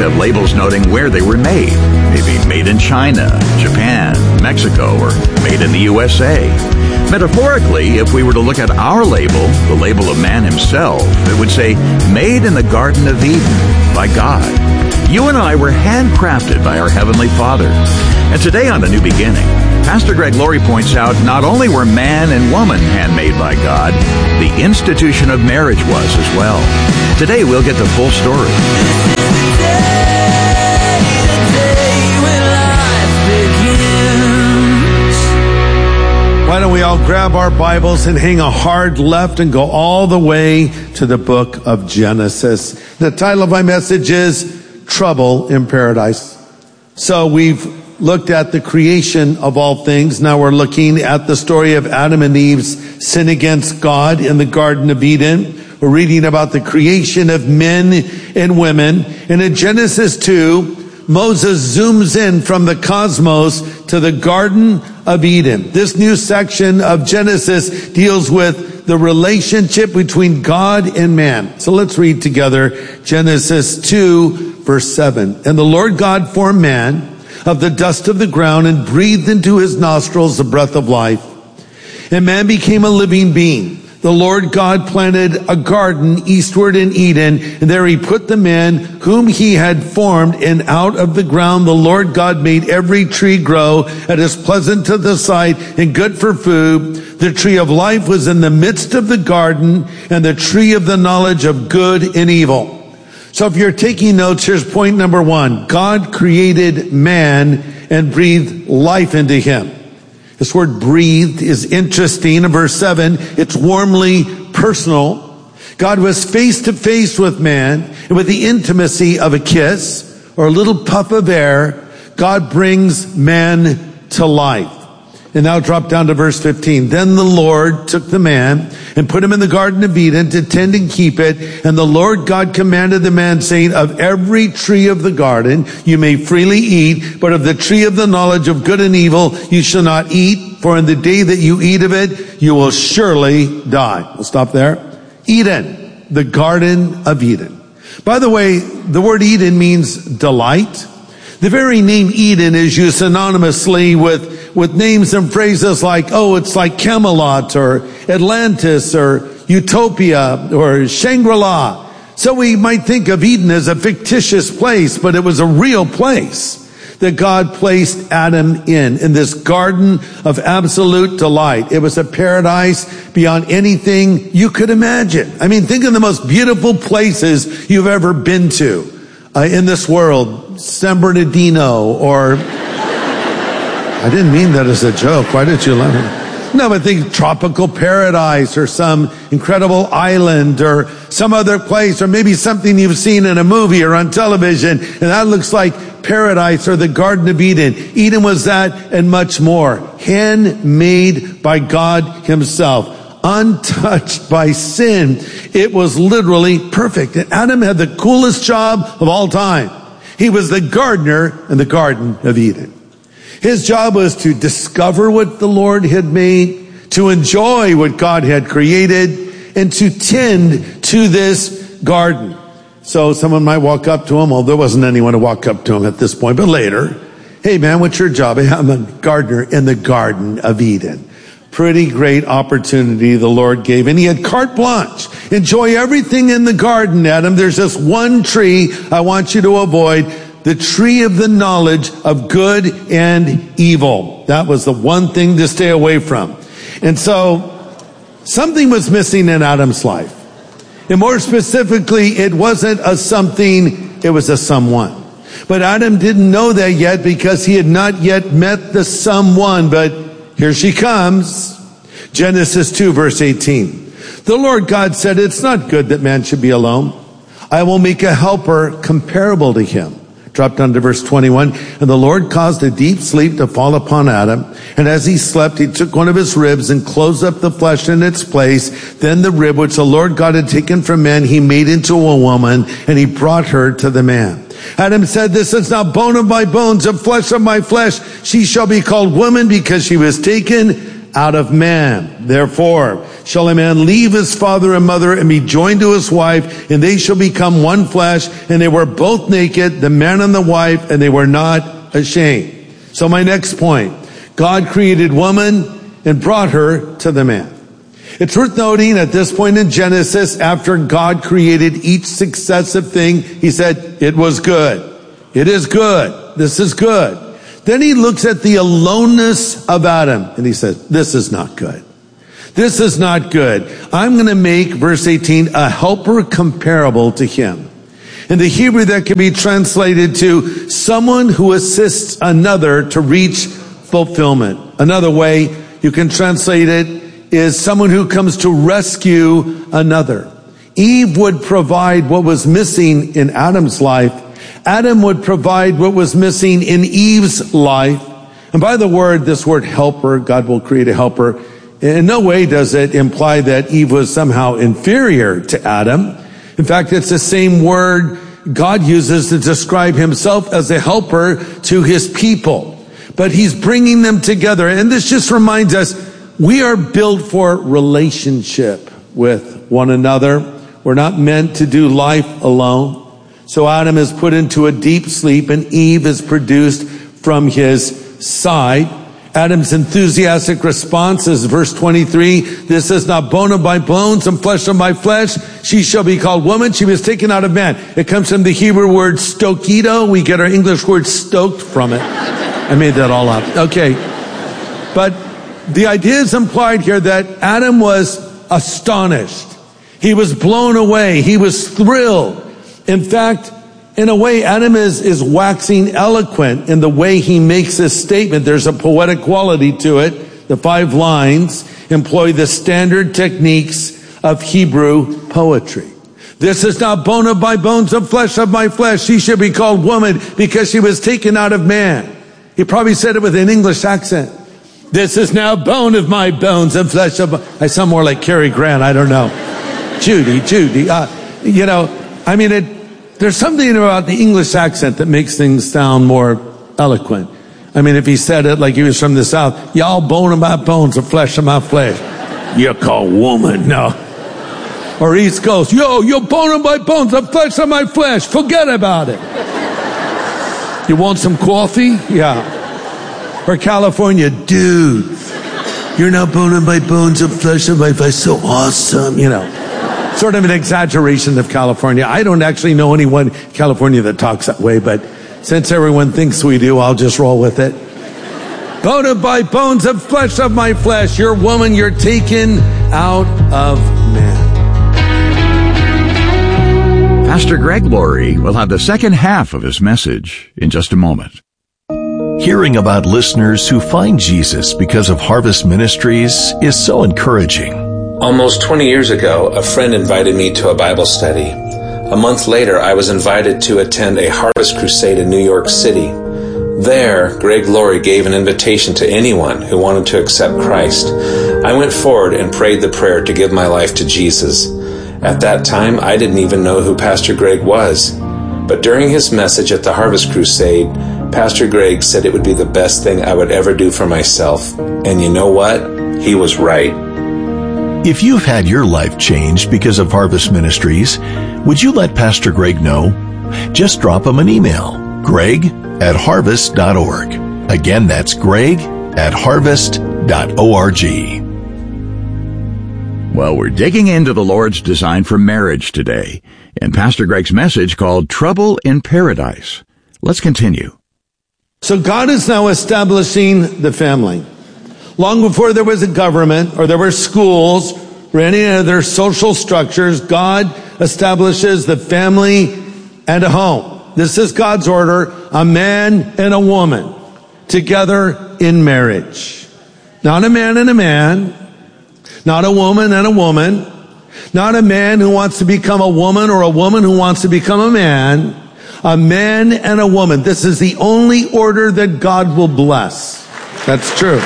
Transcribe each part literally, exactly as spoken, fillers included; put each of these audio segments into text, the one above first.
have labels noting where they were made. Maybe made in China, Japan, Mexico, or made in the U S A. Metaphorically, if we were to look at our label, the label of man himself, it would say, made in the Garden of Eden by God. You and I were handcrafted by our Heavenly Father. And today on A New Beginning, Pastor Greg Laurie points out not only were man and woman handmade by God, the institution of marriage was as well. Today we'll get the full story. Why don't we all grab our Bibles and hang a hard left and go all the way to the book of Genesis. The title of my message is Trouble in Paradise. So we've looked at the creation of all things. Now we're looking at the story of Adam and Eve's sin against God in the Garden of Eden. We're reading about the creation of men and women. And in Genesis two, Moses zooms in from the cosmos to the Garden of Eden. This new section of Genesis deals with the relationship between God and man. So let's read together Genesis two, verse seven. And the Lord God formed man of the dust of the ground and breathed into his nostrils the breath of life. And man became a living being. The Lord God planted a garden eastward in Eden, and there he put the man whom he had formed, and out of the ground the Lord God made every tree grow that is pleasant to the sight and good for food. The tree of life was in the midst of the garden, and the tree of the knowledge of good and evil. So if you're taking notes, here's point number one. God created man and breathed life into him. This word breathed is interesting. In verse seven, it's warmly personal. God was face to face with man, and with the intimacy of a kiss or a little puff of air, God brings man to life. And now drop down to verse fifteen. Then the Lord took the man and put him in the Garden of Eden to tend and keep it. And the Lord God commanded the man, saying, of every tree of the garden you may freely eat, but of the tree of the knowledge of good and evil you shall not eat, for in the day that you eat of it you will surely die. We'll stop there. Eden, the Garden of Eden. By the way, the word Eden means delight. The very name Eden is used synonymously with, with names and phrases like, oh, it's like Camelot or Atlantis or Utopia or Shangri-La. So we might think of Eden as a fictitious place, but it was a real place that God placed Adam in, in this garden of absolute delight. It was a paradise beyond anything you could imagine. I mean, think of the most beautiful places you've ever been to uh, in this world. San Bernardino or... I didn't mean that as a joke. Why did you let me? No, but think tropical paradise or some incredible island or some other place or maybe something you've seen in a movie or on television, and that looks like paradise or the Garden of Eden. Eden was that and much more. Handmade by God himself. Untouched by sin. It was literally perfect. And Adam had the coolest job of all time. He was the gardener in the Garden of Eden. His job was to discover what the Lord had made, to enjoy what God had created, and to tend to this garden. So someone might walk up to him. Well, there wasn't anyone to walk up to him at this point, but later, hey man, what's your job? I'm a gardener in the Garden of Eden. Pretty great opportunity the Lord gave. And he had carte blanche. Enjoy everything in the garden, Adam. There's just one tree I want you to avoid. The tree of the knowledge of good and evil. That was the one thing to stay away from. And so, something was missing in Adam's life. And more specifically, it wasn't a something, it was a someone. But Adam didn't know that yet because he had not yet met the someone. But here she comes. Genesis two, verse eighteen. The Lord God said, it's not good that man should be alone. I will make a helper comparable to him. Drop down to verse twenty-one. And the Lord caused a deep sleep to fall upon Adam. And as he slept, he took one of his ribs and closed up the flesh in its place. Then the rib which the Lord God had taken from man, he made into a woman, and he brought her to the man. Adam said, this is now bone of my bones and flesh of my flesh. She shall be called woman because she was taken out of man. Therefore, shall a man leave his father and mother and be joined to his wife, and they shall become one flesh. And they were both naked, the man and the wife, and they were not ashamed. So my next point, God created woman and brought her to the man. It's worth noting at this point in Genesis, after God created each successive thing, he said, it was good. It is good. This is good. Then he looks at the aloneness of Adam and he says, this is not good. This is not good. I'm going to make, verse eighteen, a helper comparable to him. In the Hebrew, that can be translated to someone who assists another to reach fulfillment. Another way you can translate it is someone who comes to rescue another. Eve would provide what was missing in Adam's life. Adam would provide what was missing in Eve's life. And by the word, this word helper, God will create a helper. In no way does it imply that Eve was somehow inferior to Adam. In fact, it's the same word God uses to describe himself as a helper to his people. But he's bringing them together. And this just reminds us, we are built for relationship with one another. We're not meant to do life alone. So Adam is put into a deep sleep and Eve is produced from his side. Adam's enthusiastic response is verse twenty-three. This is not bone of my bones and flesh of my flesh. She shall be called woman. She was taken out of man. It comes from the Hebrew word stokido. We get our English word stoked from it. I made that all up. Okay. But the idea is implied here that Adam was astonished. He was blown away. He was thrilled. In fact, in a way, Adam is, is waxing eloquent in the way he makes this statement. There's a poetic quality to it. The five lines employ the standard techniques of Hebrew poetry. This is not bone of my bones and flesh of my flesh. She should be called woman because she was taken out of man. He probably said it with an English accent. This is now bone of my bones and flesh of my... I sound more like Cary Grant. I don't know. Judy, Judy. Uh, you know... I mean, it, there's something about the English accent that makes things sound more eloquent. I mean, if he said it like he was from the South, y'all bone of my bones and flesh of my flesh. You're called woman, no. Or East Coast, yo, you're bone of my bones and flesh of my flesh. Forget about it. You want some coffee? Yeah. Or California, dude, you're not bone of my bones and flesh of my flesh. So awesome, you know. Sort of an exaggeration of California. I don't actually know anyone in California that talks that way, but since everyone thinks we do, I'll just roll with it. Bone of my bones and flesh of my flesh. You're woman, you're taken out of man. Pastor Greg Laurie will have the second half of his message in just a moment. Hearing about listeners who find Jesus because of Harvest Ministries is so encouraging. Almost twenty years ago, a friend invited me to a Bible study. A month later, I was invited to attend a Harvest Crusade in New York City. There, Greg Laurie gave an invitation to anyone who wanted to accept Christ. I went forward and prayed the prayer to give my life to Jesus. At that time, I didn't even know who Pastor Greg was. But during his message at the Harvest Crusade, Pastor Greg said it would be the best thing I would ever do for myself. And you know what? He was right. If you've had your life changed because of Harvest Ministries, would you let Pastor Greg know? Just drop him an email, greg at harvest dot org. Again, that's greg at harvest dot org. Well, we're digging into the Lord's design for marriage today, in Pastor Greg's message called Trouble in Paradise. Let's continue. So God is now establishing the family. Long before there was a government or there were schools or any other social structures, God establishes the family and a home. This is God's order, a man and a woman together in marriage. Not a man and a man, not a woman and a woman, not a man who wants to become a woman or a woman who wants to become a man, a man and a woman. This is the only order that God will bless. That's true.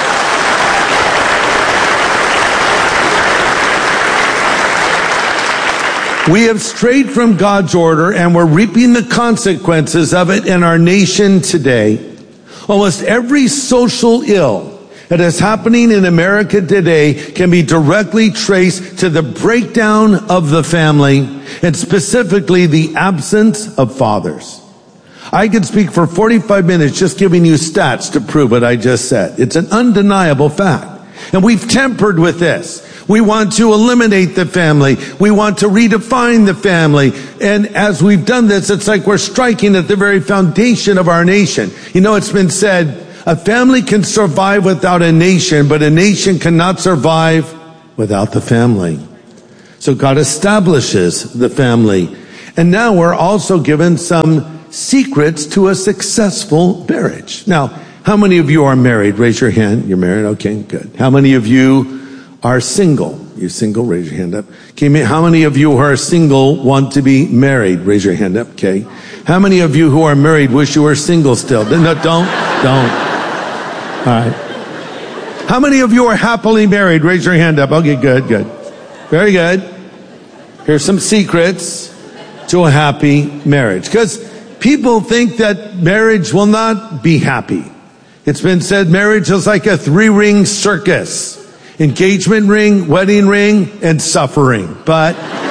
We have strayed from God's order and we're reaping the consequences of it in our nation today. Almost every social ill that is happening in America today can be directly traced to the breakdown of the family, and specifically the absence of fathers. I could speak for forty-five minutes just giving you stats to prove what I just said. It's an undeniable fact. And we've tempered with this. We want to eliminate the family. We want to redefine the family. And as we've done this, it's like we're striking at the very foundation of our nation. You know, it's been said, a family can survive without a nation, but a nation cannot survive without the family. So God establishes the family. And now we're also given some secrets to a successful marriage. Now, how many of you are married? Raise your hand. You're married? Okay, good. How many of you are single? You're single? Raise your hand up. Okay, how many of you who are single want to be married? Raise your hand up. Okay. How many of you who are married wish you were single still? No, don't. Don't. All right. How many of you are happily married? Raise your hand up. Okay, good, good. Very good. Here's some secrets to a happy marriage. Because people think that marriage will not be happy. It's been said marriage is like a three-ring circus. Engagement ring, wedding ring, and suffering. But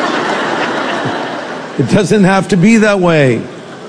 it doesn't have to be that way.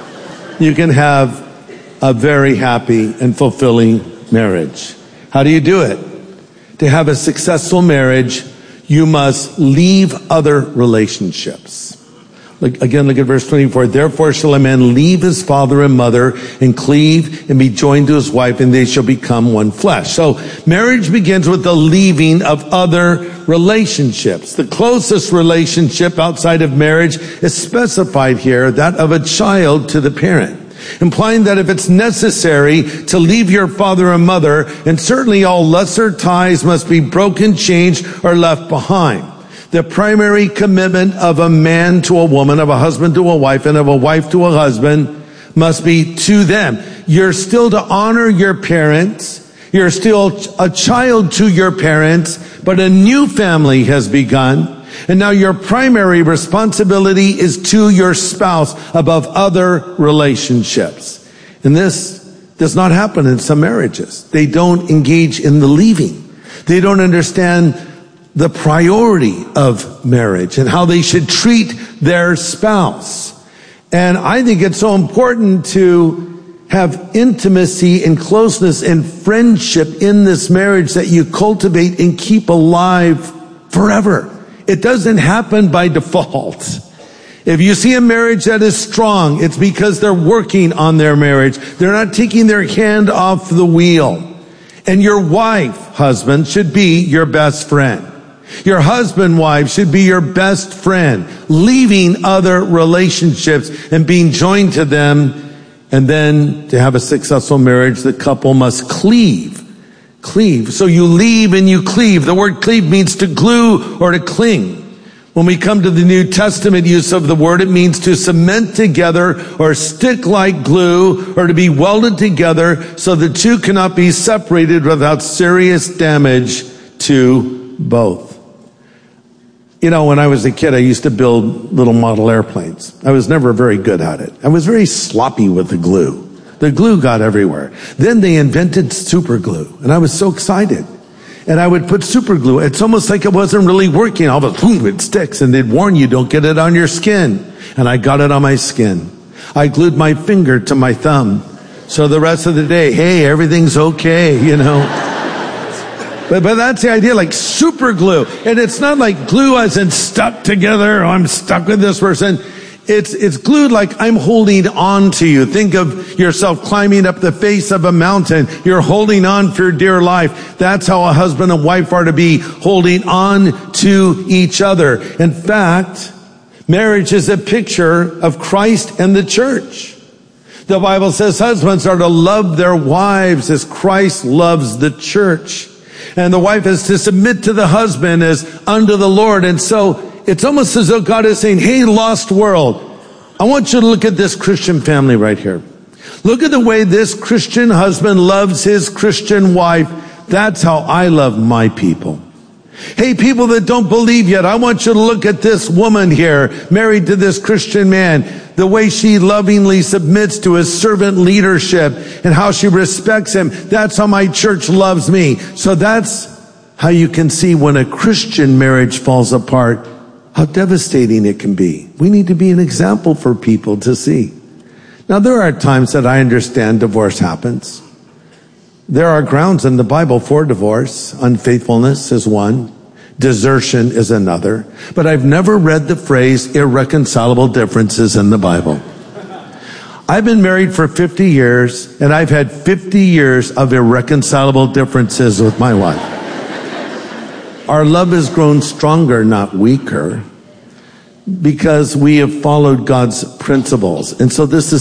You can have a very happy and fulfilling marriage. How do you do it? To have a successful marriage, you must leave other relationships. Look, again, look at verse twenty-four. Therefore shall a man leave his father and mother and cleave and be joined to his wife, and they shall become one flesh. So marriage begins with the leaving of other relationships. The closest relationship outside of marriage is specified here, that of a child to the parent, implying that if it's necessary to leave your father and mother, and certainly all lesser ties must be broken, changed, or left behind. The primary commitment of a man to a woman, of a husband to a wife, and of a wife to a husband must be to them. You're still to honor your parents. You're still a child to your parents, but a new family has begun. And now your primary responsibility is to your spouse above other relationships. And this does not happen in some marriages. They don't engage in the leaving. They don't understand the priority of marriage and how they should treat their spouse. And I think it's so important to have intimacy and closeness and friendship in this marriage that you cultivate and keep alive forever. It doesn't happen by default. If you see a marriage that is strong, it's because they're working on their marriage. They're not taking their hand off the wheel. And your wife, husband, should be your best friend. Your husband, wife, should be your best friend, leaving other relationships and being joined to them. And then to have a successful marriage, the couple must cleave. Cleave. So you leave and you cleave. The word cleave means to glue or to cling. When we come to the New Testament use of the word, it means to cement together or stick like glue or to be welded together so the two cannot be separated without serious damage to both. You know, when I was a kid, I used to build little model airplanes. I was never very good at it. I was very sloppy with the glue. The glue got everywhere. Then they invented super glue, and I was so excited. And I would put super glue. It's almost like it wasn't really working. All of a sudden, boom, it sticks, and they'd warn you, don't get it on your skin. And I got it on my skin. I glued my finger to my thumb. So the rest of the day, hey, everything's okay, you know. But, but that's the idea, like super glue. And it's not like glue as in stuck together, or I'm stuck with this person. It's, it's glued like I'm holding on to you. Think of yourself climbing up the face of a mountain. You're holding on for dear life. That's how a husband and wife are to be, holding on to each other. In fact, marriage is a picture of Christ and the church. The Bible says husbands are to love their wives as Christ loves the church. And the wife is to submit to the husband as unto the Lord. And so it's almost as though God is saying, hey, lost world, I want you to look at this Christian family right here. Look at the way this Christian husband loves his Christian wife. That's how I love my people. Hey, people that don't believe yet, I want you to look at this woman here, married to this Christian man. the way she lovingly submits to his servant leadership and how she respects him. That's how my church loves me. So that's how you can see when a Christian marriage falls apart, how devastating it can be. We need to be an example for people to see. Now, there are times that I understand divorce happens. There are grounds in the Bible for divorce. Unfaithfulness is one. Desertion is another. But I've never read the phrase irreconcilable differences in the Bible. I've been married for fifty years, and I've had fifty years of irreconcilable differences with my wife. Our love has grown stronger, not weaker, because we have followed God's principles. And so this is